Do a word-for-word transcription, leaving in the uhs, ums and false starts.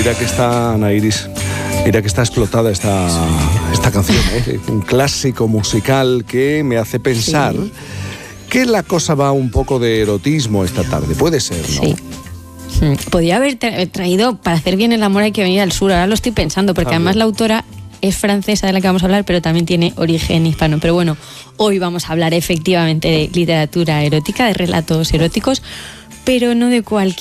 mira que está, Ana Iris, mira que está explotada esta, esta canción, ¿eh? Un clásico musical que me hace pensar sí. que la cosa va un poco de erotismo esta tarde. Puede ser, ¿no? Sí. Podría haber tra- traído, para hacer bien el amor hay que venir al sur, ahora lo estoy pensando, porque también. Además la autora es francesa de la que vamos a hablar, pero también tiene origen hispano. Pero bueno, hoy vamos a hablar efectivamente de literatura erótica, de relatos eróticos, pero no de cualquier